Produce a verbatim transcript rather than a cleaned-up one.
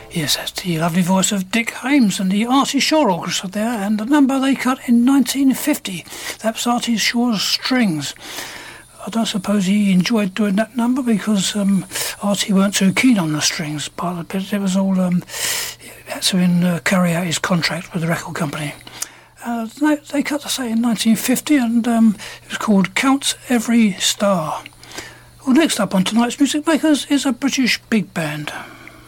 Yes, that's the lovely voice of Dick Haymes and the Artie Shaw Orchestra there, and the number they cut in nineteen fifty. That was Artie Shaw's Strings. I don't suppose he enjoyed doing that number because um, Artie weren't too keen on the strings part of it. It was all, um, he had to in, uh, carry out his contract with the record company. Uh, they, they cut the say in nineteen fifty, and um, it was called Count Every Star. Well, next up on tonight's Music Makers is a British big band.